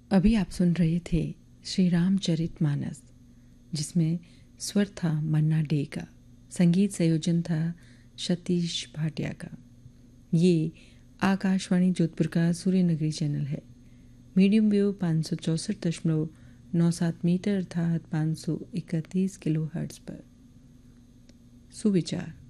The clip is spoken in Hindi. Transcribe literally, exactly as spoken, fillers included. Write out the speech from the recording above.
अभी आप सुन रहे थे श्री रामचरितमानस, जिसमें स्वर था मन्ना डे का, संगीत संयोजन था सतीश भाटिया का। ये आकाशवाणी जोधपुर का सूर्यनगरी चैनल है। मीडियम वेव पाँच सौ चौंसठ दशमलव नौ सात मीटर अर्थात पाँच सौ इकतीस किलो हर्ट्ज पर। सुविचार